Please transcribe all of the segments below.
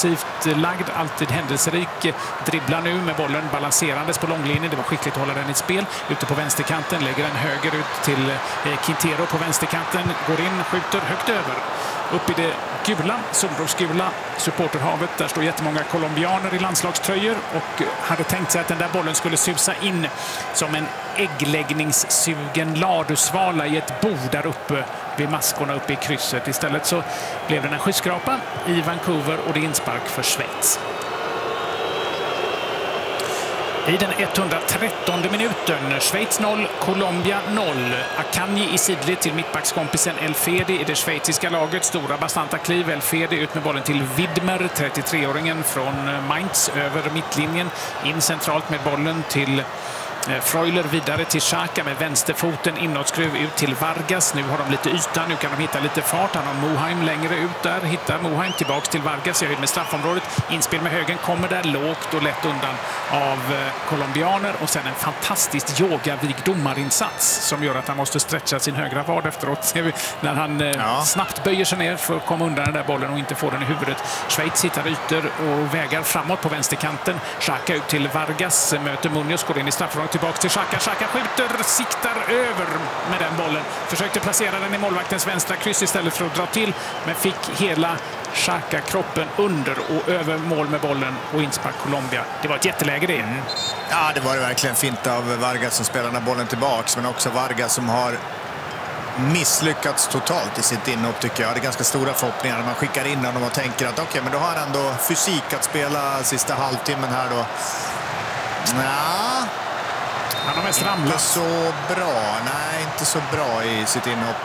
offensivt lagd, alltid händelserik. Dribblar nu med bollen balanserandes på långlinjen. Det var skickligt att hålla den i spel. Ute på vänsterkanten, lägger den höger ut till Quintero på vänsterkanten. Går in, skjuter högt över. Upp i det gula, solrosgula supporterhavet. Där står jättemånga colombianer i landslagströjor och hade tänkt sig att den där bollen skulle susa in som en äggläggningssugen ladusvala i ett bo där uppe vid maskorna uppe i krysset. Istället så blev det en skyskrapa i Vancouver och det är inspark för Schweiz. I den 113 minuten, Schweiz 0, Colombia 0. Akanji i sidled till mittbackskompisen Elfedi i det schweiziska laget. Stora bastanta kliv. Elfedi ut med bollen till Widmer, 33-åringen från Mainz, över mittlinjen. In centralt med bollen till Freuler, vidare till Xhaka med vänsterfoten, inåtskruv ut till Vargas. Nu har de lite yta, nu kan de hitta lite fart. Han har Moheim längre ut där, hittar Moheim tillbaks till Vargas i höjd med straffområdet. Inspel med högen kommer där lågt och lätt undan av colombianer och sen en fantastiskt yogavig domarinsats som gör att han måste stretcha sin högra vad efteråt när han snabbt böjer sig ner för att komma undan den där bollen och inte få den i huvudet. Schweiz hittar ytor och vägar framåt på vänsterkanten. Xhaka ut till Vargas, möter Munoz, går in i straffområdet. Tillbaks till Xhaka. Xhaka skjuter, siktar över med den bollen. Försökte placera den i målvaktens vänstra kryss istället för att dra till. Men fick hela Xhaka-kroppen under och över mål med bollen och inspark Colombia. Det var ett jätteläge det. Ja, det var det verkligen fint av Vargas som spelar den här bollen tillbaks. Men också Vargas som har misslyckats totalt i sitt inhopp tycker jag. Det är ganska stora förhoppningar när man skickar in honom och tänker att okej, men då har han ändå fysik att spela sista halvtimmen här då. Ja. Han har mest ramlat. Inte så bra. Nej, inte så bra i sitt inhopp.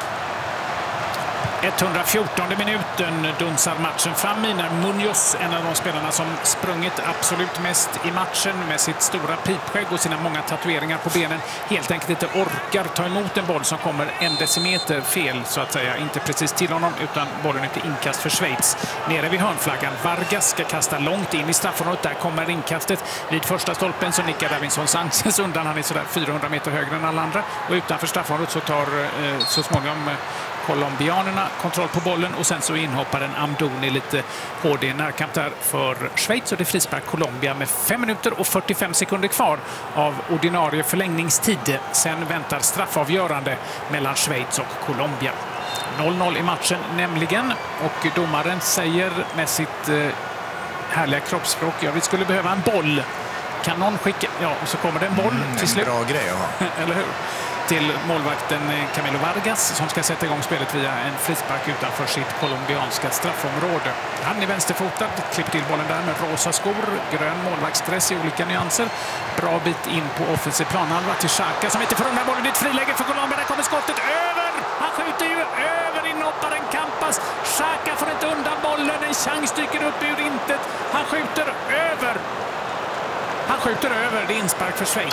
114 minuten dunsar matchen fram i när Munoz, en av de spelarna som sprungit absolut mest i matchen med sitt stora pipskägg och sina många tatueringar på benen, helt enkelt inte orkar ta emot en boll som kommer en decimeter fel så att säga. Inte precis till honom utan bollen är till inkast för Schweiz. Nere vid hörnflaggan. Vargas ska kasta långt in i straffområdet. Där kommer inkastet. Vid första stolpen så nickar Davinson Sanchez undan. Han är sådär 400 meter högre än alla andra. Och utanför straffområdet så tar så småningom colombianerna kontroll på bollen och sen så inhoppar en Amdouni lite hård i närkamp där för Schweiz och det frispark Colombia med 5 minuter och 45 sekunder kvar av ordinarie förlängningstid. Sen väntar straffavgörande mellan Schweiz och Colombia. 0-0 i matchen nämligen och domaren säger med sitt härliga kroppsspråk, ja, vi skulle behöva en boll. Kan någon skicka? Ja, och så kommer det en boll till slut. Bra grej, ja. Eller hur? Till målvakten Camilo Vargas som ska sätta igång spelet via en frispark utanför sitt colombianska straffområde. Han är vänsterfotad, klipper till bollen där med rosa skor, grön målvaktsdress i olika nyanser. Bra bit in på offensiv planhalva till Xhaka som inte får undan bollen. Det är ett friläge för Colombia, där kommer skottet över! Han skjuter ju över inhopparen Campas. Xhaka får inte undan bollen, en chans dyker upp ur intet. Han skjuter över! Han skjuter över, det är inspark för Schweiz.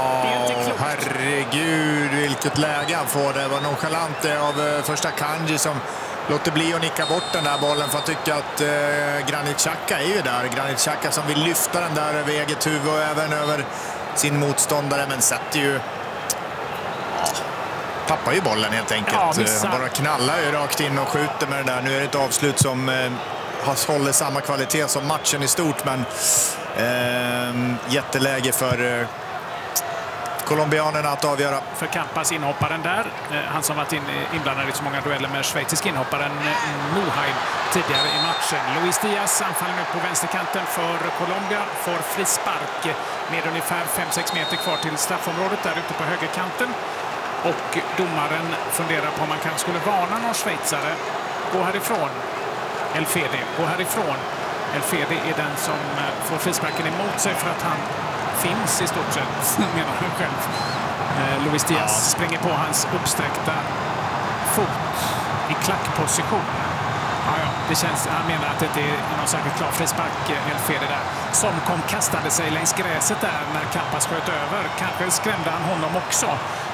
Herregud, vilket läge han får. Det var nonchalant av första Kanji som låter bli att nicka bort den där bollen för att tycka att Granit Xhaka är ju där. Granit Xhaka som vill lyfta den där över eget huvud och även över sin motståndare, men sätter ju... tappar ju bollen helt enkelt. Han bara knallar ju rakt in och skjuter med den där. Nu är det ett avslut som håller samma kvalitet som matchen i stort, men jätteläge för colombianerna att avgöra. För Campas inhopparen där, han som varit inblandad i så många dueller med schweizisk inhopparen Moheim tidigare i matchen. Luis Diaz anfaller nu på vänsterkanten för Colombia, får frispark med ungefär 5-6 meter kvar till straffområdet där ute på högerkanten. Och domaren funderar på om man kanske skulle varna någon schweizare. Gå härifrån. Elfedi, gå härifrån. Elfedi är den som får frisparken emot sig för att han finns i stort sett, menar han själv. Luis Diaz springer på hans uppsträckta fot i klackposition. Det känns, han menar att det inte är någon särskilt klar frispark, Elfedi där. Som kom kastade sig längs gräset där när Campas sköt över. Kanske skrämde han honom också.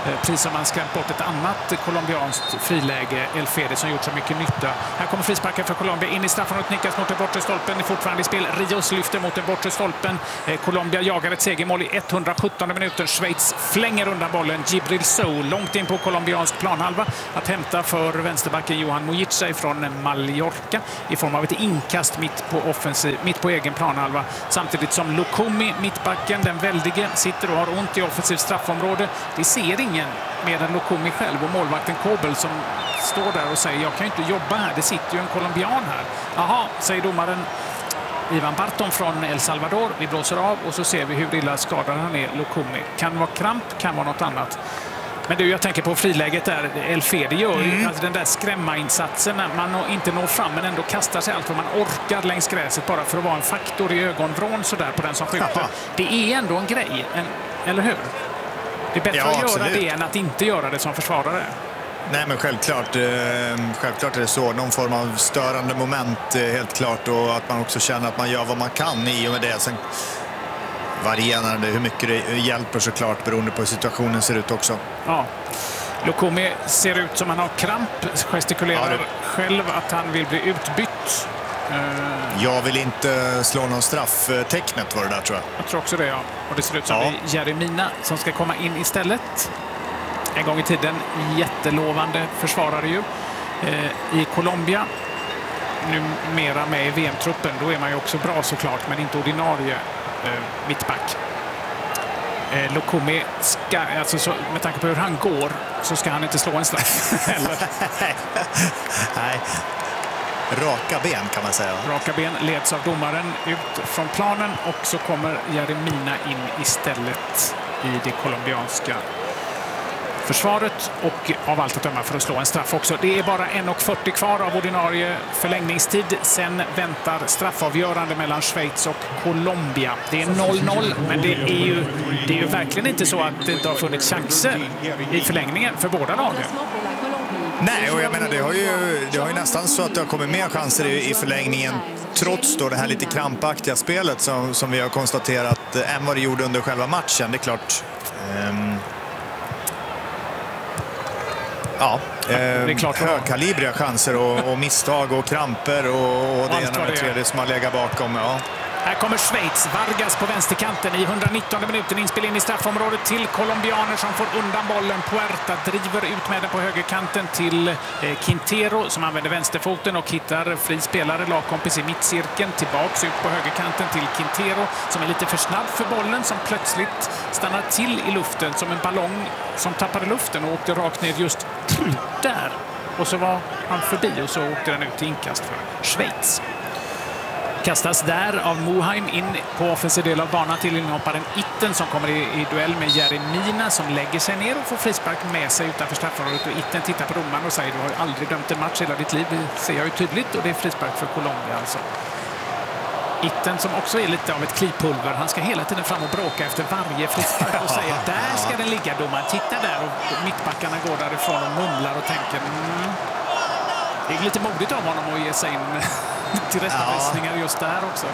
Precis som man skrämt bort ett annat colombianskt friläge, El Fede, som gjort så mycket nytta. Här kommer frisparken för Colombia in i straffområdet, nickas mot den bortre stolpen, är fortfarande i spel. Rios lyfter mot den bortre stolpen. Colombia jagar ett segermål i 117 minuten. Schweiz flänger undan bollen. Djibril Sow långt in på colombiansk planhalva att hämta för vänsterbacken Johan Mojica från Mallorca i form av ett inkast mitt på egen planhalva. Samtidigt som Lukumi, mittbacken, den väldige, sitter och har ont i offensivt straffområde. Det ser ingen mer än Lukumi själv och målvakten Kobel som står där och säger jag kan ju inte jobba här, det sitter ju en colombian här. Jaha, säger domaren Ivan Barton från El Salvador. Vi blåser av och så ser vi hur illa skadad han är, Lukumi. Kan vara kramp, kan vara något annat. Men det jag tänker på friläget där, El Fede gör ju alltså den där skrämma-insatsen när man inte når fram men ändå kastar sig allt för man orkar längs gräset bara för att vara en faktor i ögonvrån sådär på den som skjuter. Det är ändå en grej, eller hur? Det är bättre att göra det än att inte göra det som försvarare. Nej, men självklart är det så. Någon form av störande moment helt klart och att man också känner att man gör vad man kan i och med det. Sen varierar det hur mycket det hjälper såklart beroende på hur situationen ser ut också. Ja. Lukumi ser ut som han har kramp, gestikulerar själv att han vill bli utbytt. Jag vill inte slå någon strafftecknet var det där tror jag. Jag tror också det, ja. Och det ser ut som det är Jeremina som ska komma in istället. En gång i tiden jättelovande försvarare ju. I Colombia, numera med i VM-truppen, då är man ju också bra såklart, men inte ordinarie mittback. Lukumi ska, alltså med tanke på hur han går, så ska han inte slå en straff. Nej. Raka ben kan man säga. Raka ben leds av domaren ut från planen och så kommer Jeremina in istället i det colombianska försvaret och av allt att döma för att slå en straff också. Det är bara 1:40 kvar av ordinarie förlängningstid. Sen väntar straffavgörande mellan Schweiz och Colombia. Det är 0-0, men det är ju verkligen inte så att det inte har funnits chanser i förlängningen för båda lagen. Nej, och jag menar det har ju nästan så att det har kommit mer chanser i förlängningen trots då det här lite krampaktiga spelet som vi har konstaterat än vad det gjorde under själva matchen. Det är klart. Det är klart högkalibriga chanser och misstag och kramper och det ena med tredje som har legat bakom. Ja. Här kommer Schweiz, Vargas på vänsterkanten i 119 minuten, inspel in i straffområdet till colombianer som får undan bollen. Puerta driver ut med den på högerkanten till Quintero som använder vänsterfoten och hittar fri spelare, lagkompis i mittcirkeln, tillbaks ut på högerkanten till Quintero som är lite för snabb för bollen, som plötsligt stannar till i luften som en ballong som tappade luften och åkte rakt ner just där. Och så var han förbi och så åkte den ut till inkast för Schweiz. Kastas där av Moheim in på offensiv del av banan till inhopparen Itten som kommer i duell med Jeremina som lägger sig ner och får frispark med sig utanför straffområdet. Och Itten tittar på domaren och säger du har ju aldrig dömt en match hela ditt liv. Det ser jag ju tydligt och det är frispark för Colombia alltså. Itten som också är lite av ett klipulver. Han ska hela tiden fram och bråka efter varje frispark och säger där ska den ligga domaren. Titta där och mittbackarna går därifrån och mumlar och tänker det är lite modigt av honom att ge sig in till restpressningar just där också.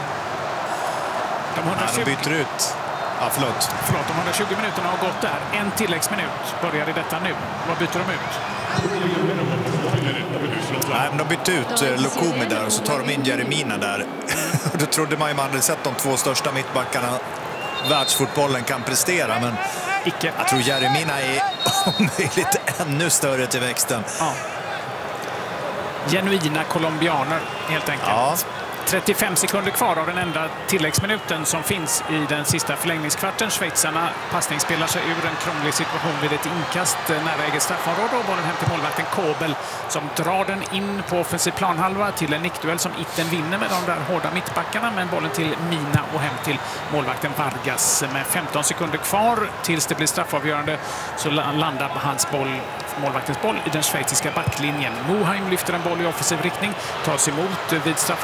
De byter ut. Förlåt, de 120 minuterna har gått där. En tilläggsminut börjar i detta nu. Vad byter de ut? Nej, men de bytte ut Lukumi där och så tar de in Jeremina där. Då trodde man ju man hade sett de två största mittbackarna världsfotbollen kan prestera, men icke. Jag tror Jeremina är om möjligt ännu större till växten. Ja. Genuina colombianer helt enkelt. Ja. 35 sekunder kvar av den enda tilläggsminuten som finns i den sista förlängningskvarten. Schweizarna passningsspelar sig ur en krånglig situation vid ett inkast nära eget straffområde och bollen hem till målvakten Kobel som drar den in på offensiv planhalva till en nickduell som Itten vinner med de där hårda mittbackarna, men bollen till Mina och hem till målvakten Vargas. Med 15 sekunder kvar tills det blir straffavgörande så landar målvaktens boll i den schweiziska backlinjen. Moheim lyfter en boll i offensiv riktning, tas emot vid straffområdets gräns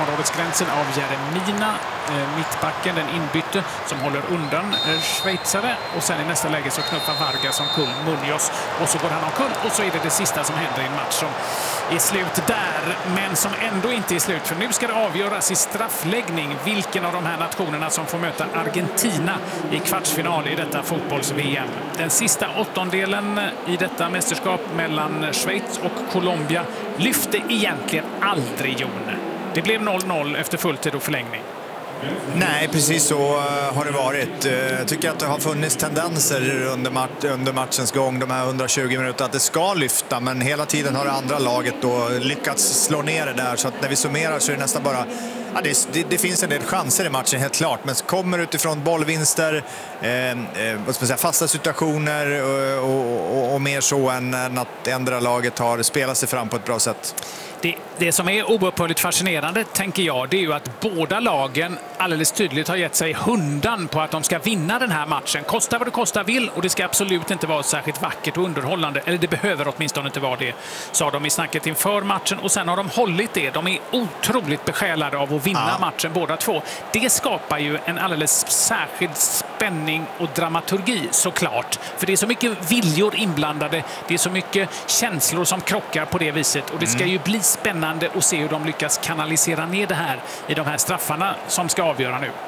sekvensen av Jeremina, mittbacken, den inbytte, som håller undan schweizare. Och sen i nästa läge så knuffar Vargas omkull Munoz. Och så går han omkull och så är det sista som händer i en match som är slut där. Men som ändå inte är slut, för nu ska det avgöras i straffläggning vilken av de här nationerna som får möta Argentina i kvartsfinal i detta fotbolls-VM. Den sista åttondelen i detta mästerskap mellan Schweiz och Colombia lyfte egentligen aldrig, Jon. Det blev 0-0 efter fulltid och förlängning. Nej, precis så har det varit. Jag tycker att det har funnits tendenser under matchens gång, de här 120 minuterna, att det ska lyfta, men hela tiden har det andra laget då lyckats slå ner det där, så att när vi summerar så är det nästan bara... Ja, det finns en del chanser i matchen, helt klart, men kommer utifrån bollvinster, vad ska man säga, fasta situationer och mer så än att ändra laget har spelat sig fram på ett bra sätt. Det som är oupphörligt fascinerande, tänker jag, det är ju att båda lagen alldeles tydligt har gett sig hundan på att de ska vinna den här matchen. Kosta vad det kosta vill, och det ska absolut inte vara särskilt vackert och underhållande. Eller det behöver åtminstone inte vara det, sa de i snacket inför matchen. Och sen har de hållit det. De är otroligt besjälade av att vinna matchen båda två. Det skapar ju en alldeles särskild spänning och dramaturgi, såklart. För det är så mycket viljor inblandade. Det är så mycket känslor som krockar på det viset. Och det ska ju bli spännande att se hur de lyckas kanalisera ner det här i de här straffarna som ska avgöra nu.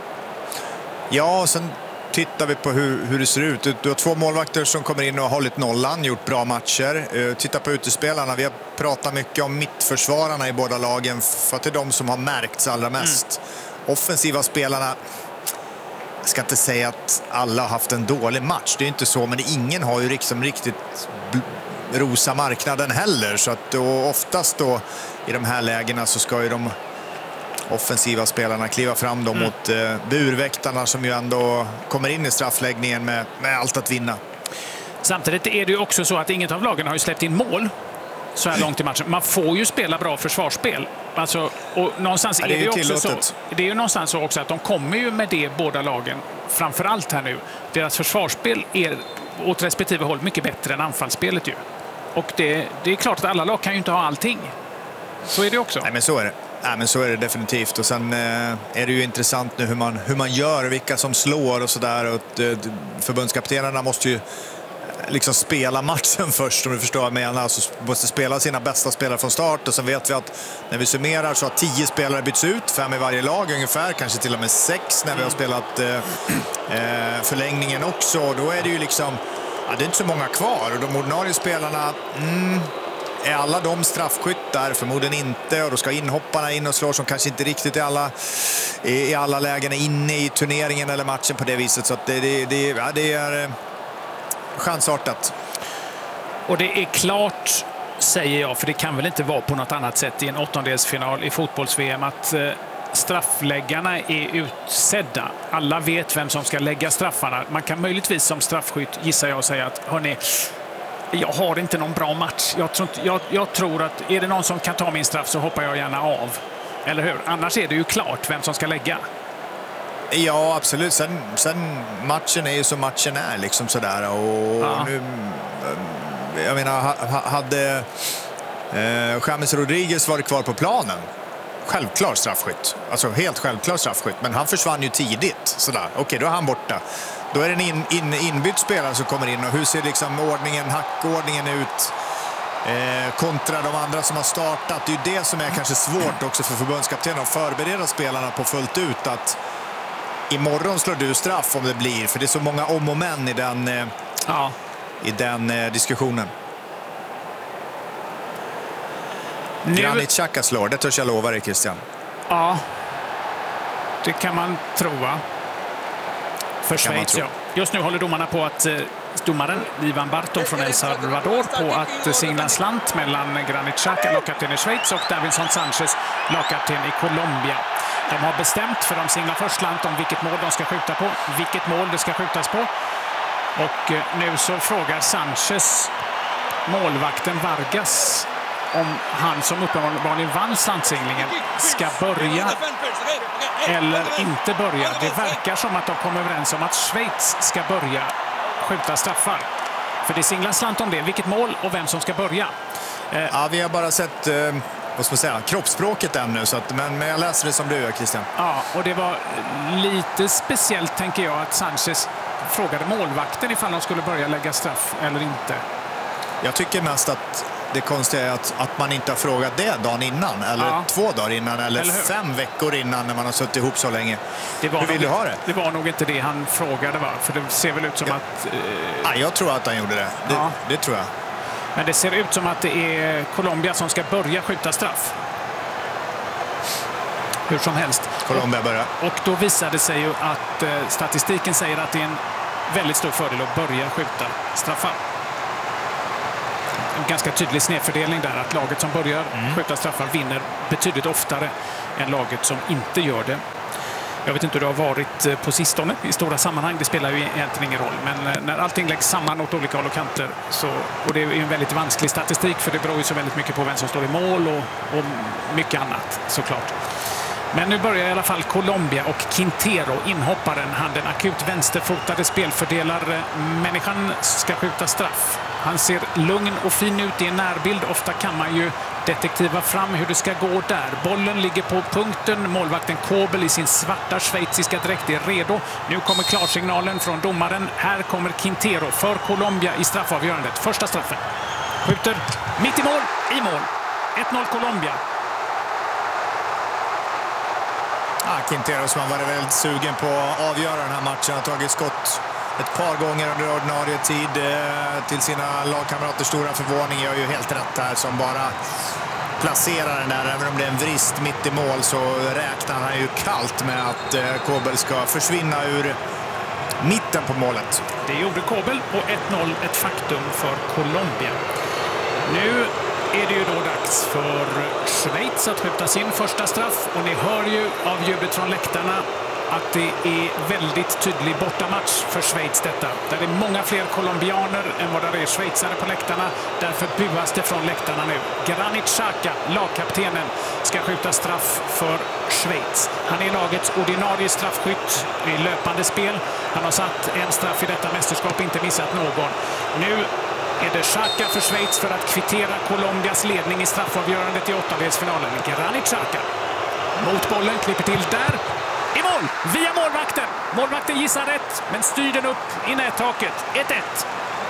Ja, och sen tittar vi på hur det ser ut. Du har två målvakter som kommer in och har hållit nollan, gjort bra matcher. Titta på utespelarna. Vi har pratat mycket om mittförsvararna i båda lagen, för att det är de som har märkts allra mest. Offensiva spelarna, jag ska inte säga att alla har haft en dålig match, det är inte så, men ingen har ju liksom riktigt rosa marknaden heller, så att då, oftast då i de här lägena så ska ju de offensiva spelarna kliva fram då mot burväktarna, som ju ändå kommer in i straffläggningen med allt att vinna. Samtidigt är det ju också så att inget av lagen har ju släppt in mål så här långt i matchen. Man får ju spela bra försvarsspel. Alltså, och någonstans är det ju också så, det är ju någonstans så också att de kommer ju med det, båda lagen, framförallt här nu. Deras försvarsspel är åt respektive håll mycket bättre än anfallsspelet ju. Och det är klart att alla lag kan ju inte ha allting. Så är det också. Nej, men så är det. Nej, men så är det definitivt. Och sen är det ju intressant nu hur man gör, vilka som slår och sådär. Förbundskaptenerna måste ju liksom spela matchen först, om du förstår vad jag menar. Alltså måste spela sina bästa spelare från start, och sen vet vi att när vi summerar så har 10 spelare bytts ut, 5 i varje lag ungefär, kanske till och med 6 när vi har spelat förlängningen också. Då är det ju liksom, det är inte så många kvar, och de ordinarie spelarna är alla de straffskyttar? Förmodligen inte, och då ska inhopparna in och slå som kanske inte riktigt i alla lägen är inne i turneringen eller matchen på det viset, så att det är chansartat. Och det är klart, säger jag, för det kan väl inte vara på något annat sätt i en åttondelsfinal i fotbolls-VM, att straffläggarna är utsedda. Alla vet vem som ska lägga straffarna. Man kan möjligtvis som straffskytt, gissar jag, säga att hörni, jag har inte någon bra match. Jag tror att är det någon som kan ta min straff så hoppar jag gärna av. Eller hur? Annars är det ju klart vem som ska lägga. Ja, absolut. Sen matchen är ju som matchen är, liksom sådär. Och nu, jag menar, hade James Rodriguez varit kvar på planen, självklar straffskytt. Alltså helt självklar straffskytt. Men han försvann ju tidigt. Sådär. Okej, då är han borta. Då är det en inbytt spelare som kommer in. Och hur ser liksom hackordningen ut kontra de andra som har startat? Det är ju det som är kanske svårt också för förbundskaptenen, att förbereda spelarna på fullt ut, att imorgon slår du straff om det blir. För det är så många om och men i den diskussionen. Granit Xhaka slår, det törs jag lova dig, Christian. Ja, det kan man tro, va? För Schweiz, ja. Just nu håller domaren Ivan Barton från El Salvador på att singla en slant mellan Granit Xhaka, lagkapten i Schweiz, och Davinson Sanchez, lagkapten i Colombia. De har bestämt, för de singlar först slant om vilket mål de ska skjuta på, vilket mål det ska skjutas på. Och nu så frågar Sanchez målvakten Vargas om han, som uppenbarligen vann slantsinglingen, ska börja eller inte börja. Det verkar som att de kommer överens om att Schweiz ska börja skjuta straffar. För det singlar slant om det, vilket mål och vem som ska börja. Ja, vi har bara sett vad ska man säga, kroppsspråket ännu. Så att, men jag läser det som du gör, Christian. Ja, och det var lite speciellt, tänker jag, att Sanchez frågade målvakten ifall de skulle börja lägga straff eller inte. Jag tycker mest att det konstiga är att man inte har frågat det dagen innan, eller 2 dagar innan, eller 5 veckor innan, när man har suttit ihop så länge. Hur vill du ha det? Det var nog inte det han frågade, va? För det ser väl ut som att... jag tror att han gjorde det. Det tror jag. Men det ser ut som att det är Colombia som ska börja skjuta straff. Hur som helst. Colombia börjar. Och då visade det sig ju att statistiken säger att det är en väldigt stor fördel att börja skjuta straffar. En ganska tydlig snedfördelning där, att laget som börjar skjuta straffar vinner betydligt oftare än laget som inte gör det. Jag vet inte hur det har varit på sistone i stora sammanhang. Det spelar ju egentligen ingen roll. Men när allting läggs samman åt olika håll och kanter, och det är en väldigt vansklig statistik, för det beror ju så väldigt mycket på vem som står i mål och mycket annat såklart. Men nu börjar i alla fall Colombia, och Quintero, inhopparen, han den akut vänsterfotade spelfördelar-människan, ska skjuta straff. Han ser lugn och fin ut i en närbild. Ofta kan man ju detektiva fram hur det ska gå där. Bollen ligger på punkten. Målvakten Kobel i sin svarta schweiziska dräkt är redo. Nu kommer klarsignalen från domaren. Här kommer Quintero för Colombia i straffavgörandet. Första straffen. Skjuter mitt i mål. 1-0 Colombia. Quintero, som har varit väldigt sugen på att avgöra den här matchen, har tagit skott ett par gånger under ordinarie tid till sina lagkamraters stora förvåning. Gör ju helt rätt här, som bara placerar den där. Även om det är en vrist mitt i mål, så räknar han ju kallt med att Kobel ska försvinna ur mitten på målet. Det gjorde Kobel, och 1-0 ett faktum för Colombia. Nu är det ju då dags för Schweiz att skjuta sin första straff, och ni hör ju av ljudet från läktarna att det är väldigt tydlig bortamatch för Schweiz detta. Där är många fler colombianer än vad det är schweizare på läktarna. Därför buas det från läktarna nu. Granit Xhaka, lagkaptenen, ska skjuta straff för Schweiz. Han är lagets ordinarie straffskytt i löpande spel. Han har satt en straff i detta mästerskap, inte missat någon. Nu är det Xhaka för Schweiz för att kvittera Colombias ledning i straffavgörandet i åttondelsfinalen. Granit Xhaka mot bollen, klipper till där. I mål, via målvakten. Målvakten gissar rätt, men styr den upp i nättaket. 1-1.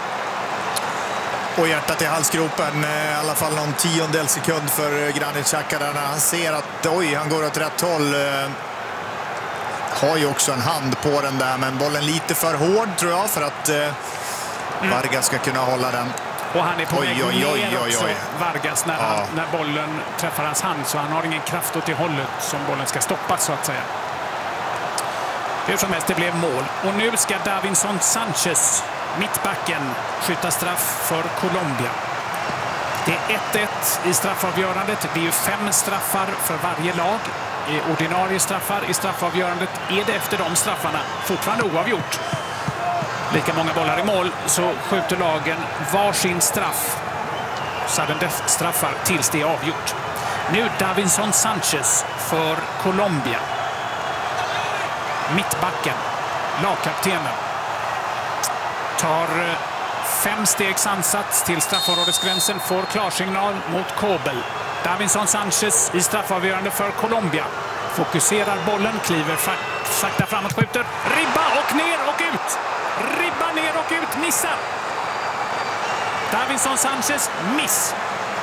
Och hjärtat i halsgropen, i alla fall någon tiondel sekund för Granit Xhaka där, när han ser att han går åt rätt håll. Har ju också en hand på den där, men bollen lite för hård, tror jag, för att Vargas ska kunna hålla den. Och han är på väg ner också, Vargas, när bollen träffar hans hand, så han har ingen kraft åt det hållet som bollen ska stoppas, så att säga. Hur som helst, det blev mål. Och nu ska Davinson Sanchez, mittbacken, skjuta straff för Colombia. Det är 1-1 i straffavgörandet. Det är ju 5 straffar för varje lag. I ordinarie straffar i straffavgörandet är det efter de straffarna fortfarande oavgjort. Lika många bollar i mål, så skjuter lagen varsin straff. Sudden death straffar tills det är avgjort. Nu Davinson Sanchez för Colombia. Mittbacken, lagkaptenen, tar 5 stegs ansats till straffområdesgränsen, får klarsignal mot Kobel. Davinson Sanchez i straffavgörande för Colombia. Fokuserar bollen, kliver sakta framåt, skjuter. Ribba och ner och ut! Ribba ner och ut, missar! Davinson Sanchez, miss!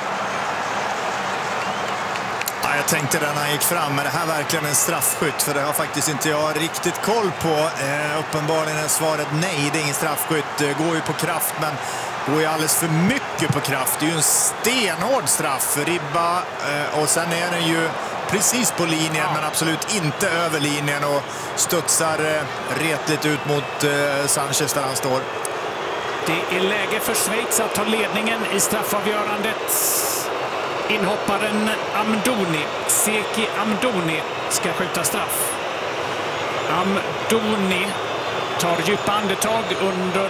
Jag tänkte när han gick fram, men det här är verkligen en straffskytt, för det har faktiskt inte jag riktigt koll på. Uppenbarligen är svaret nej, det är ingen straffskytt. Går ju på kraft, men går ju alldeles för mycket på kraft. Det är ju en stenhård straff, ribba, och sen är den ju precis på linjen, men absolut inte över linjen, och studsar retligt ut mot Sanchez där han står. Det är läge för Schweiz att ta ledningen i straffavgörandet. Inhopparen Amdouni, Seki Amdouni, ska skjuta straff. Amdouni tar djupa andetag under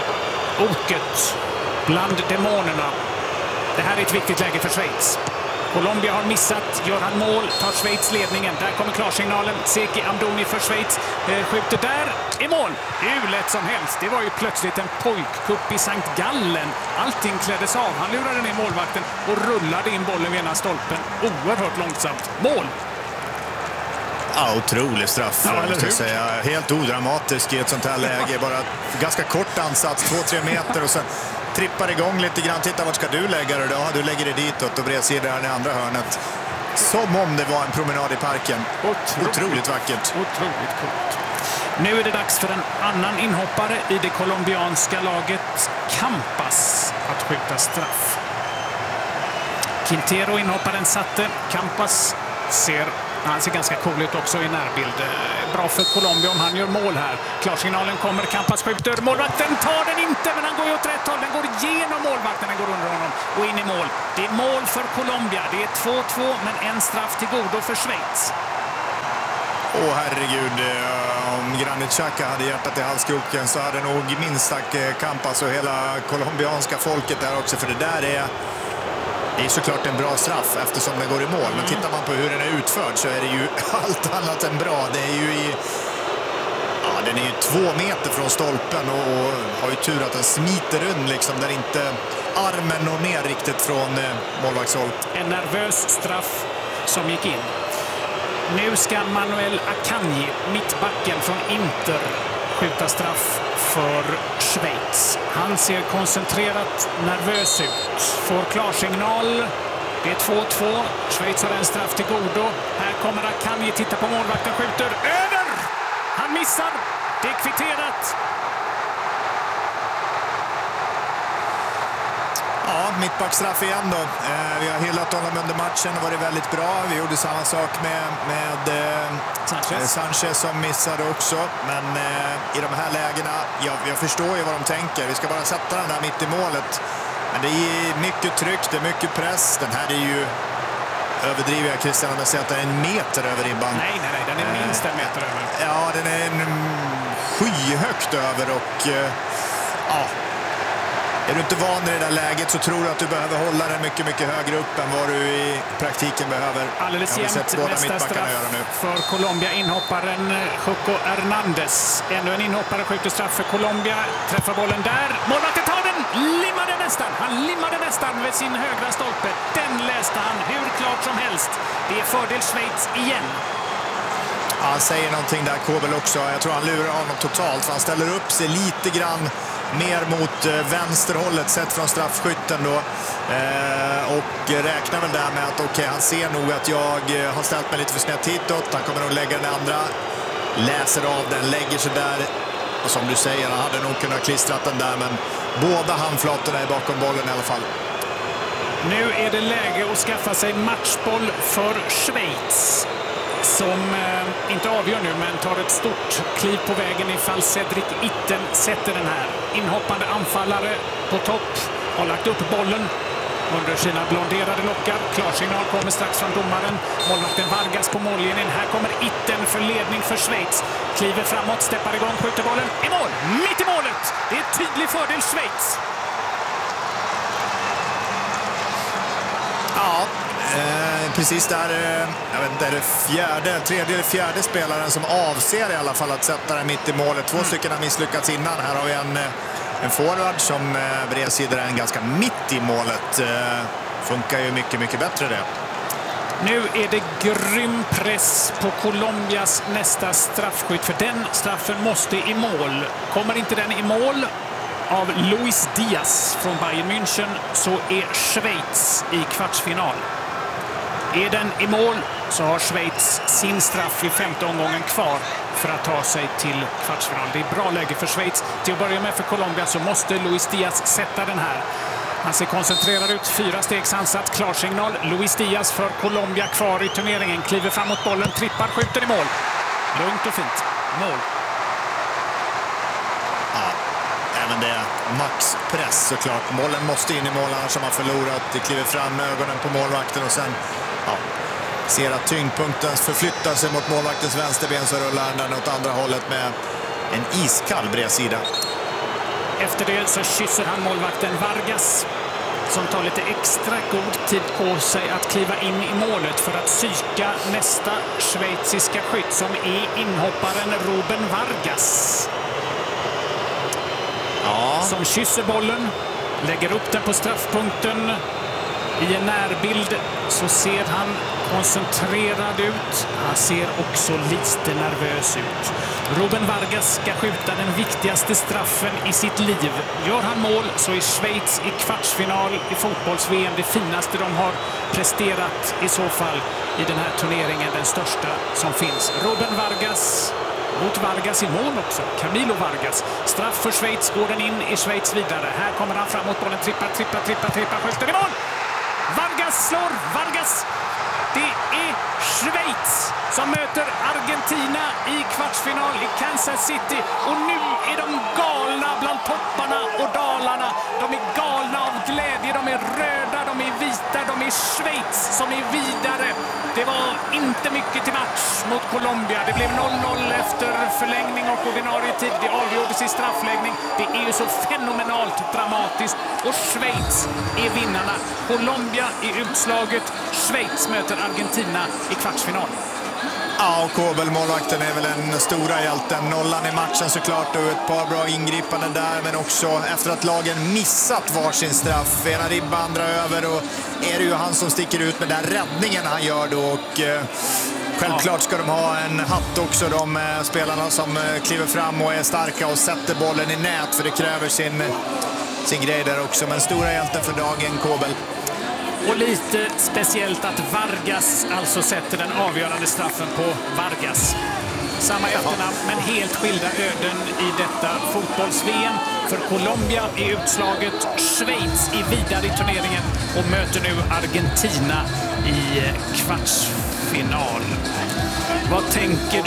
oket bland demonerna. Det här är ett viktigt läge för Schweiz. Colombia har missat, gör han mål, tar Schweiz ledningen. Där kommer klarsignalen. Seki Amdouni för Schweiz. Skjuter där, i mål. Hur lätt som helst. Det var ju plötsligt en pojkkupp i Sankt Gallen. Allting kläddes av. Han lurade ner målvakten och rullade in bollen vid ena stolpen. Oerhört långsamt. Mål! Ja, otrolig straff, måste jag säga. Helt odramatisk i ett sånt här läge. Bara ganska kort ansats, 2-3 meter och sen trippar igång lite grann. Titta, vart ska du lägga det? Ja, du lägger det ditåt och bredsidan i andra hörnet. Som om det var en promenad i parken. Otroligt vackert. Otroligt coolt. Nu är det dags för en annan inhoppare i det colombianska laget, Campas, att skjuta straff. Quintero, inhopparen, satte. Campas ser ganska cool ut också i närbild. Bra för Colombia om han gör mål här. Klarsignalen kommer, Campas skjuter. Målvakten tar den inte, men han går ju åt rätt håll. Den går igenom målvakten, den går under honom och in i mål. Det är mål för Colombia. Det är 2-2, men en straff till godo för Schweiz. Åh herregud, om Granit Xhaka hade hjärtat i halskroken så hade nog minst sagt Campas och hela colombianska folket där också, för det där är såklart en bra straff eftersom den går i mål. Men tittar man på hur den är utförd så är det ju allt annat än bra. Det är ju den är ju 2 meter från stolpen och har ju tur att den smiter runt liksom, där inte armen når ner riktigt från målvaktshåll. En nervös straff som gick in. Nu ska Manuel Akanji, mittbacken från Inter, skjuta straff för Schweiz. Han ser koncentrerat nervös ut. Får klarsignal. Det är 2-2. Schweiz har en straff till godo. Här kommer Akanji, titta på målvakten, skjuter över! Han missar. Det är kvitterat. Ja, mittbackstraff igen då. Vi har hyllat honom under matchen och varit väldigt bra. Vi gjorde samma sak med Sanchez som missade också. Men i de här lägena, jag förstår ju vad de tänker. Vi ska bara sätta den där mitt i målet. Men det är mycket tryck, det är mycket press. Den här är ju, överdriver jag Christian om jag säger att den är 1 meter över ribban. Nej, den är minst 1 meter över. Ja, den är skyhögt över och är du inte van i det där läget så tror du att du behöver hålla den mycket, mycket högre upp än vad du i praktiken behöver. Alldeles jämnt nästa straff för Colombia. Inhopparen Juco Hernandez. Ännu en inhoppare skjuter straff för Colombia. Träffar bollen där. Målvakten tar den. Han limmade nästan vid sin högra stolpe. Den läste han hur klart som helst. Det är fördel Schweiz igen. Han säger någonting där, Kobel också. Jag tror han lurar honom totalt. För han ställer upp sig lite grann mer mot vänsterhållet sett från straffskytten då. Och räknar väl där med att han ser nog att jag har ställt mig lite för snett hitåt. Han kommer nog lägga den andra. Läser av den, lägger sig där. Och som du säger, han hade nog kunnat klistrat den där. Men båda handflatorna är bakom bollen i alla fall. Nu är det läge att skaffa sig matchboll för Schweiz. Som inte avgör nu, men tar ett stort kliv på vägen ifall Cedric Itten sätter den här. Inhoppande anfallare på topp har lagt upp bollen under sina blonderade lockar. Klarsignal kommer strax från domaren. Målvakten Vargas på mållinjen. Här kommer Itten för ledning för Schweiz. Kliver framåt, steppar igång, skjuter bollen i mål. Mitt i målet! Det är tydlig fördel Schweiz. Ja, precis där, jag vet inte, är det tredje eller fjärde spelaren som avser i alla fall att sätta den mitt i målet. 2 stycken har misslyckats innan. Här har vi en forward som bredsidar den ganska mitt i målet. Funkar ju mycket, mycket bättre det. Nu är det grym press på Colombias nästa straffskytt, för den straffen måste i mål. Kommer inte den i mål av Luis Diaz från Bayern München så är Schweiz i kvartsfinal. Är den i mål så har Schweiz sin straff i 5:e omgången kvar för att ta sig till kvartsfinal. Det är bra läge för Schweiz. Till att börja med för Colombia så måste Luis Diaz sätta den här. Han ser koncentrerad ut, 4 stegs ansats, klarsignal. Luis Diaz för Colombia kvar i turneringen. Kliver framåt bollen, trippar, skjuter i mål. Lugnt och fint. Mål. Men det är maxpress såklart. Bollen måste in i mål, annars har man förlorat. Det kliver fram med ögonen på målvakten och sen ser att tyngdpunkten förflyttar sig mot målvaktens vänsterben, så rullar den åt andra hållet med en iskall bredsida. Efter det så kysser han målvakten Vargas. som tar lite extra god tid på sig att kliva in i målet för att psyka nästa schweiziska skytt som är inhopparen Ruben Vargas. Ja. Som kysser bollen, lägger upp den på straffpunkten. I en närbild så ser han koncentrerad ut. Han ser också lite nervös ut. Ruben Vargas ska skjuta den viktigaste straffen i sitt liv. Gör han mål så är Schweiz i kvartsfinal i fotbolls-VM det finaste de har presterat i så fall i den här turneringen, den största som finns. Ruben Vargas mot Vargas i mål också. Camilo Vargas. Straff för Schweiz, går den in i Schweiz vidare. Här kommer han fram mot bollen, trippar, skjuter i mål! Vargas slår, Vargas. Det är Schweiz som möter Argentina i kvartsfinal i Kansas City. Och nu är de galna bland topparna och dalarna. De är galna av glädje, de är röda, de är vita, de är Schweiz som är vidare. Det var inte mycket till match mot Colombia. Det blev 0-0 efter förlängning och ordinarie tid. Det avgjordes i straffläggning. Det är ju så fenomenalt dramatiskt. Och Schweiz är vinnarna. Colombia i utslaget. Schweiz möter Argentina i kvartsfinal. Ja, och Kobel, målvakten, är väl den stora hjälten. Nollan i matchen såklart och ett par bra ingripanden där. Men också efter att lagen missat varsin straff. Ena ribba, andra över. Och är det ju han som sticker ut med den räddningen han gör då. Och självklart ska de ha en hatt också, de spelarna som kliver fram och är starka och sätter bollen i nät. För det kräver sin grej där också. Men stora hjälten för dagen, Kobel. Och lite speciellt att Vargas alltså sätter den avgörande straffen på Vargas. Samma efternamn men helt skilda öden i detta fotbolls-VM. För Colombia är utslaget, Schweiz är vidare i turneringen och möter nu Argentina i kvartsfinal. Vad tänker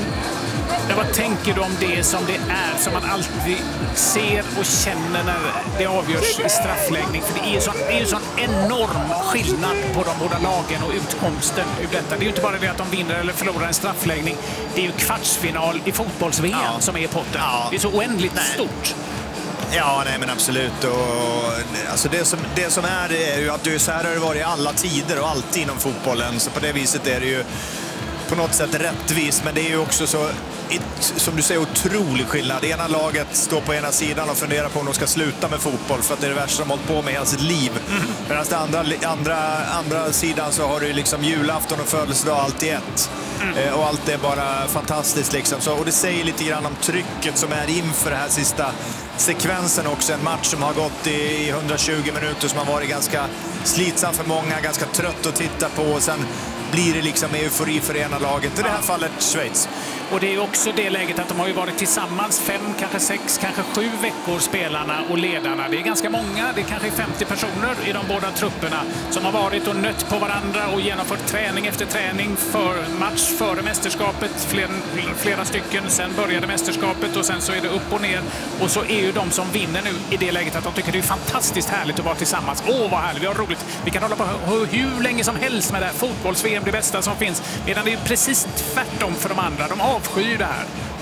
du om det som det är, som man alltid ser och känner när det avgörs i straffläggning? För det är ju sån enorm skillnad på de båda lagen och utkomsten ur detta. Det är ju inte bara det att de vinner eller förlorar en straffläggning. Det är ju kvartsfinal i fotbolls-VM som är potten. Ja. Det är så oändligt stort. Ja, nej men absolut. Och, alltså det som är ju att det är så här har det varit i alla tider och alltid inom fotbollen. Så på det viset är det ju på något sätt rättvist, men det är ju också så, som du säger, otrolig skillnad. Det ena laget står på ena sidan och funderar på om de ska sluta med fotboll för att det är det värsta de har hållit på med hela sitt liv. Medan andra sidan så har du liksom julafton och födelsedag allt i ett. Och allt är bara fantastiskt liksom. Så, och det säger lite grann om trycket som är inför den här sista sekvensen också. En match som har gått i 120 minuter som har varit ganska slitsam för många, ganska trött att titta på, och sen blir det liksom eufori för ena laget. I det här fallet Schweiz. Och det är också det läget att de har ju varit tillsammans 5, kanske 6, kanske 7 veckor, spelarna och ledarna. Det är ganska många, det är kanske 50 personer i de båda trupperna som har varit och nött på varandra och genomfört träning efter träning för match före mästerskapet. Flera stycken, sen började mästerskapet och sen så är det upp och ner. Och så är ju de som vinner nu i det läget att de tycker det är fantastiskt härligt att vara tillsammans. Åh, vad härligt, vi har roligt. Vi kan hålla på hur länge som helst med det här. Fotbolls-VM, det bästa som finns. Medan det är precis tvärtom för de andra. De avskyr det här.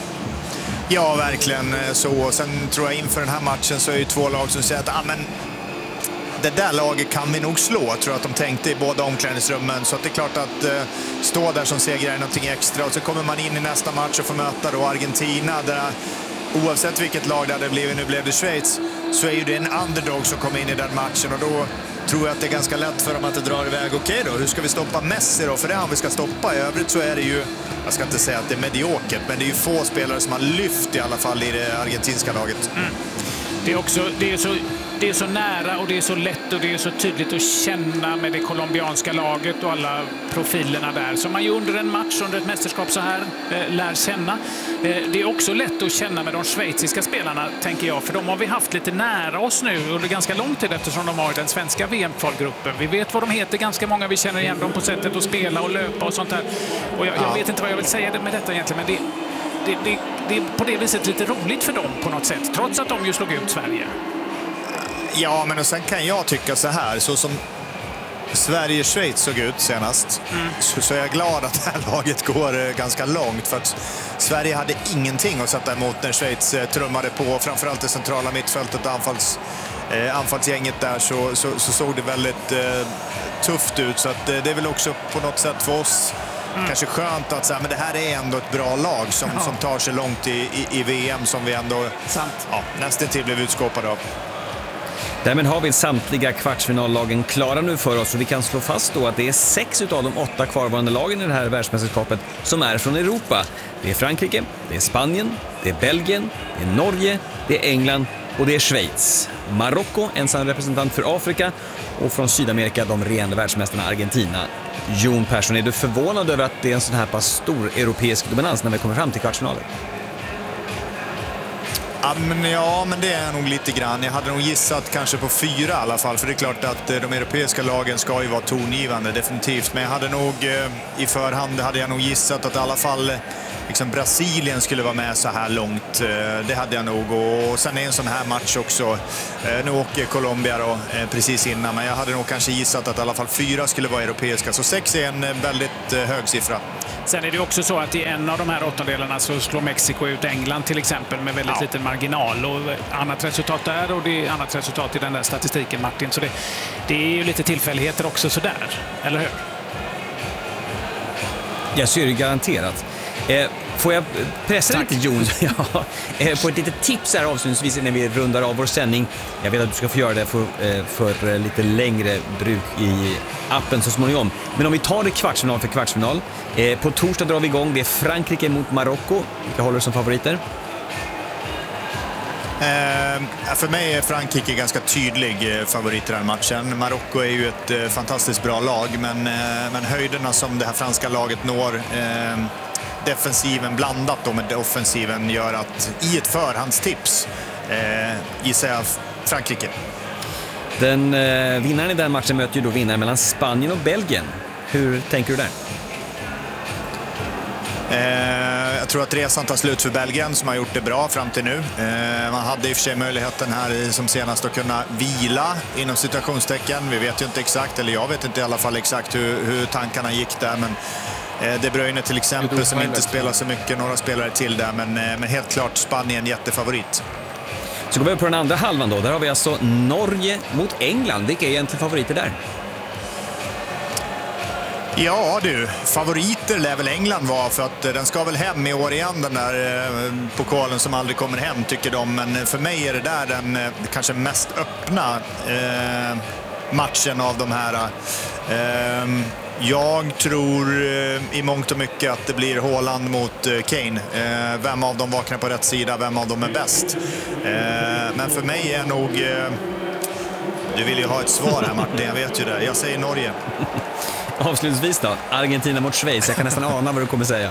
Ja, verkligen så. Sen tror jag inför den här matchen så är det 2 lag som säger att men det där laget kan vi nog slå. Jag tror att de tänkte i båda omklädningsrummen. Så att det är klart att stå där som segrare är någonting extra. Och så kommer man in i nästa match och får möta då Argentina. Där oavsett vilket lag det hade blivit, nu blev det Schweiz, så är ju det en underdog som kommer in i den matchen. Och då tror jag att det är ganska lätt för dem att det drar iväg. Okej då, hur ska vi stoppa Messi då? För det är han vi ska stoppa. I övrigt så är det ju, jag ska inte säga att det är mediokert, men det är ju få spelare som har lyft i alla fall i det argentinska laget. Det är också, det är så nära och det är så lätt och det är så tydligt att känna med det colombianska laget och alla profilerna där som man ju under en match, under ett mästerskap så här lär känna. Det är också lätt att känna med de schweiziska spelarna, tänker jag, för de har vi haft lite nära oss nu under ganska lång tid eftersom de har den svenska VM-kvalgruppen. Vi vet vad de heter, ganska många, vi känner igen dem på sättet att spela och löpa och sånt där. Och jag vet inte vad jag vill säga med detta egentligen, men det är på det viset lite roligt för dem på något sätt, trots att de ju slog ut Sverige. Ja, men och sen kan jag tycka så här, så som Sverige-Schweiz såg ut senast, så är jag glad att det här laget går ganska långt, för att Sverige hade ingenting att sätta emot när Schweiz trummade på, framförallt det centrala mittfältet, anfallsgänget där så såg det väldigt tufft ut. Så att, det är väl också på något sätt för oss kanske skönt att säga, men det här är ändå ett bra lag som tar sig långt i VM som vi ändå nästan till blev utskåpade av. Därmed har vi samtliga kvartsfinallagen klara nu för oss och vi kan slå fast då att det är 6 utav de 8 kvarvarande lagen i det här världsmästerskapet som är från Europa. Det är Frankrike, det är Spanien, det är Belgien, det är Norge, det är England och det är Schweiz. Marocko, ensam representant för Afrika, och från Sydamerika de regerande världsmästarna Argentina. Jon Persson, är du förvånad över att det är en sån här pass stor europeisk dominans när vi kommer fram till kvartsfinalen? Ja, men det är nog lite grann. Jag hade nog gissat kanske på 4 i alla fall. För det är klart att de europeiska lagen ska ju vara tongivande, definitivt. Men jag hade nog i förhand gissat att i alla fall liksom Brasilien skulle vara med så här långt. Det hade jag nog. Och sen är en sån här match också. Nu åker Colombia då, precis innan. Men jag hade nog kanske gissat att i alla fall 4 skulle vara europeiska. Så 6 är en väldigt hög siffra. Sen är det också så att i en av de här 8-delarna så slår Mexiko ut England till exempel med väldigt liten marginal. Och annat resultat där och det är annat resultat i den där statistiken, Martin. Så det är ju lite tillfälligheter också sådär, eller hur? Jag ser det garanterat. Får jag pressa lite, Jon? På ett litet tips här avslutningsvis när vi rundar av vår sändning. Jag vet att du ska få göra det för lite längre bruk i appen så småningom. Men om vi tar det kvartsfinal för kvartsfinal. På torsdag drar vi igång. Det är Frankrike mot Marocko. Vilka håller du som favoriter? För mig är Frankrike ganska tydlig favorit i den matchen. Marocko är ju ett fantastiskt bra lag, men höjderna som det här franska laget når, defensiven blandat då med offensiven, gör att i ett förhandstips gissar jag Frankrike. Den vinnaren i den matchen möter ju då vinnaren mellan Spanien och Belgien. Hur tänker du där? Jag tror att resan tar slut för Belgien som har gjort det bra fram till nu. Man hade i och för sig möjligheten här som senast att kunna vila inom situationstecken. Vi vet ju inte exakt, eller jag vet inte i alla fall exakt hur tankarna gick där. Men De Bruyne till exempel som inte spelar så mycket, några spelare till där. Men helt klart Spanien jättefavorit. Så går vi på den andra halvan då. Där har vi alltså Norge mot England. Vilka är egentligen favoriter där? Ja du, favoriter lär väl England vara, för att den ska väl hem i år igen, den där pokalen som aldrig kommer hem tycker de. Men för mig är det där den kanske mest öppna matchen av de här. Jag tror i mångt och mycket att det blir Haaland mot Kane. Vem av dem vaknar på rätt sida, vem av dem är bäst. Men för mig är nog... Du vill ju ha ett svar här, Martin, jag vet ju det. Jag säger Norge. Avslutningsvis då, Argentina mot Schweiz. Jag kan nästan ana vad du kommer säga.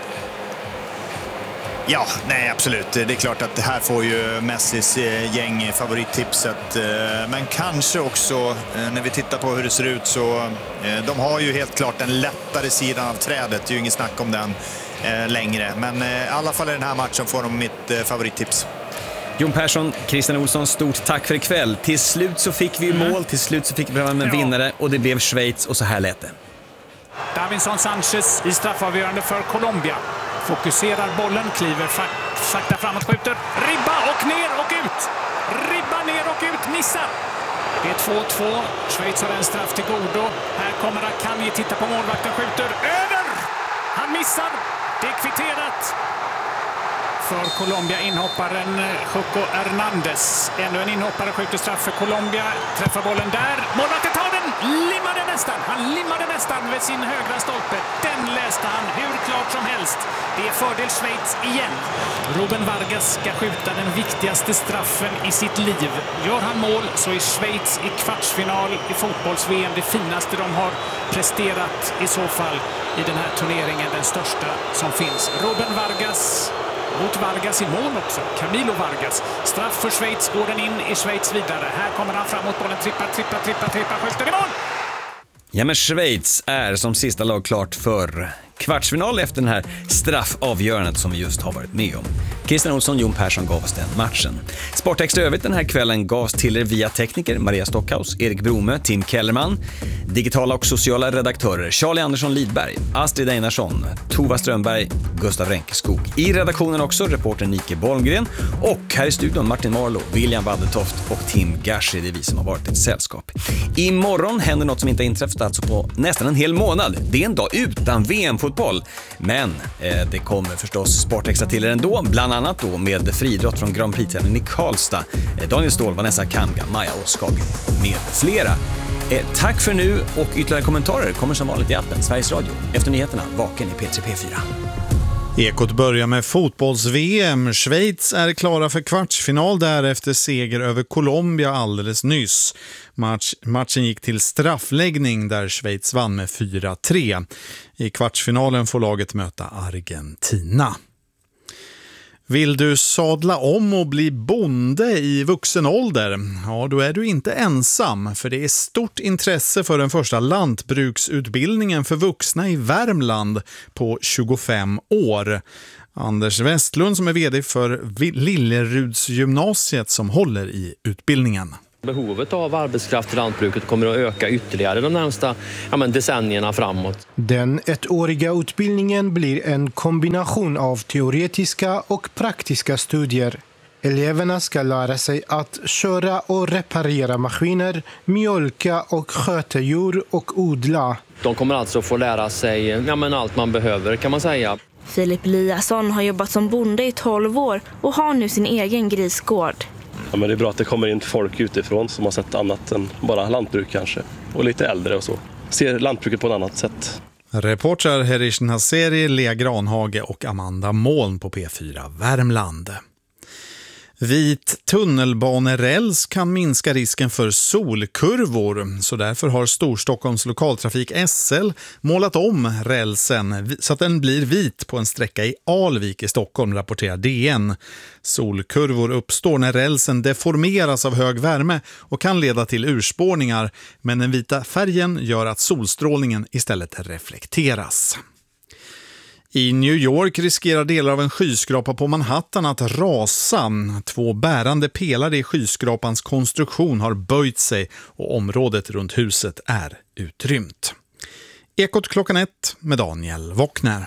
Ja, nej absolut. Det är klart att det här får ju Messis gäng favorittipset. Men kanske också, när vi tittar på hur det ser ut, så de har ju helt klart den lättare sidan av trädet. Det är ju inget snack om den längre. Men i alla fall i den här matchen får de mitt favorittips. Jon Persson, Christian Olsson, stort tack för ikväll. Till slut så fick vi mål, till slut så fick vi en vinnare och det blev Schweiz, och så här lät det. Davinson Sanchez i straffavgörande för Colombia. Fokuserar bollen, kliver sakta framåt, skjuter. Ribba och ner och ut. Ribba ner och ut, missar. Det är 2-2. Schweiz har en straff till godo. Här kommer Akanji, titta på målvakten, skjuter. Över! Han missar. Det är kvitterat. För Colombia, inhopparen Juco Hernandez. Ännu en inhoppare skjuter straff för Colombia. Träffar bollen där. Målvakten tar den. Limmade nästan. Han limmade nästan vid sin högra stolpe. Den läste han hur klart som helst. Det är fördel Schweiz igen. Ruben Vargas ska skjuta den viktigaste straffen i sitt liv. Gör han mål så är Schweiz i kvartsfinal i fotbolls-VM det finaste de har presterat i så fall i den här turneringen. Den största som finns. Ruben Vargas... mot Vargas i mål också. Camilo Vargas. Straff för Schweiz, går den in i Schweiz vidare. Här kommer han framåt, bollen trippar, skjuter i mål! Ja, men Schweiz är som sista lag klart för kvartsfinal efter den här straffavgörandet som vi just har varit med om. Christian Olsson, Jon Persson gav oss den matchen. Sportextra övrigt den här kvällen gavs till er via tekniker Maria Stockhaus, Erik Brome, Tim Kellerman, digitala och sociala redaktörer Charlie Andersson Lidberg, Astrid Einarsson, Tova Strömberg, Gustav Ränkeskog. I redaktionen också reporter Nike Bolmgren och här i studion Martin Marlow, William Waddertoft och Tim Gashi. Det är vi som har varit ett sällskap. Imorgon händer något som inte har inträffat alltså på nästan en hel månad. Det är en dag utan VM-fotboll. Men det kommer förstås sportextra till er ändå. Bland annat då med friidrott från Grand Prix-tävlingen i Karlstad. Daniel Ståhl, Vanessa Kamga, Maja Åskag med flera. Tack för nu och ytterligare kommentarer kommer som vanligt i appen Sveriges Radio. Efter nyheterna, vaken i P3 P4. Ekot börjar med fotbolls-VM. Schweiz är klara för kvartsfinal därefter seger över Colombia alldeles nyss. Matchen gick till straffläggning där Schweiz vann med 4-3. I kvartsfinalen får laget möta Argentina. Vill du sadla om och bli bonde i vuxen ålder? Ja, då är du inte ensam, för det är stort intresse för den första lantbruksutbildningen för vuxna i Värmland på 25 år. Anders Westlund som är vd för Lillerudsgymnasiet som håller i utbildningen. Behovet av arbetskraft i lantbruket kommer att öka ytterligare de närmsta decennierna framåt. Den ettåriga utbildningen blir en kombination av teoretiska och praktiska studier. Eleverna ska lära sig att köra och reparera maskiner, mjölka och sköta djur och odla. De kommer alltså få lära sig allt man behöver kan man säga. Filip Liasson har jobbat som bonde i 12 år och har nu sin egen grisgård. Ja, men det är bra att det kommer in folk utifrån som har sett annat än bara lantbruk kanske. Och lite äldre och så. Ser lantbruket på ett annat sätt. Reporter Herish Nasseri, Lea Granhage och Amanda Moln på P4 Värmland. Vit tunnelbaneräls kan minska risken för solkurvor, så därför har Storstockholms lokaltrafik SL målat om rälsen så att den blir vit på en sträcka i Alvik i Stockholm, rapporterar DN. Solkurvor uppstår när rälsen deformeras av hög värme och kan leda till urspårningar, men den vita färgen gör att solstrålningen istället reflekteras. I New York riskerar delar av en skyskrapa på Manhattan att rasa. 2 bärande pelare i skyskrapans konstruktion har böjt sig och området runt huset är utrymt. Ekot klockan 1 med Daniel Wockner.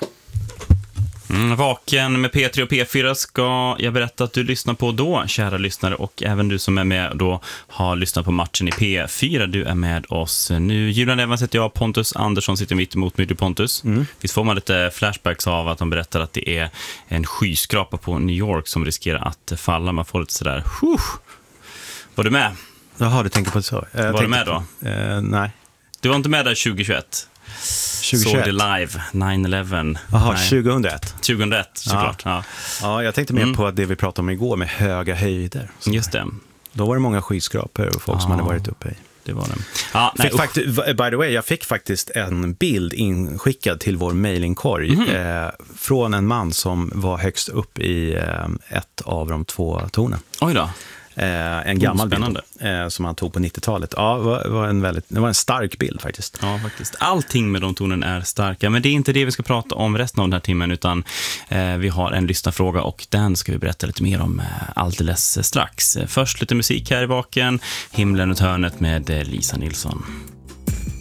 Vaken med P3 och P4 ska jag berätta att du lyssnar på då, kära lyssnare, och även du som är med då har lyssnat på matchen i P4. Du är med oss nu. Julian Evans heter jag, Pontus Andersson sitter mitt emot mig, Pontus. Visst får man lite flashbacks av att de berättar att det är en skyskrapa på New York som riskerar att falla. Man får lite sådär, Var du med? Jaha, du tänker på det så. Var du med då? Nej. Du var inte med där 2021? 2021. Såg det live, 9/11. Jaha, 2001. 2001, såklart. Ja, jag tänkte mer på det vi pratade om igår med höga höjder. Just det. Då var det många skyskrapor och folk som hade varit uppe i. Det var det. By the way, jag fick faktiskt en bild inskickad till vår mailingkorg från en man som var högst upp i ett av de 2 tornen. Oj då. En gammal bild som han tog på 90-talet. Ja, det var en stark bild faktiskt. Ja, faktiskt. Allting med de tonen är starka. Men det är inte det vi ska prata om resten av den här timmen, utan vi har en lyssnarfråga och den ska vi berätta lite mer om alldeles strax. Först lite musik här i baken. Himlen och hörnet med Lisa Nilsson.